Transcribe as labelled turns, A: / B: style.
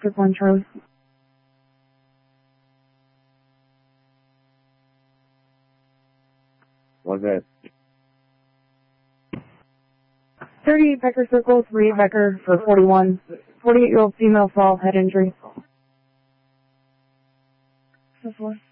A: Trip 1 Charlie.
B: What's that?
A: 38 Becker Circle, 38 Becker for 41. 48-year-old female fall, head injury. So forth.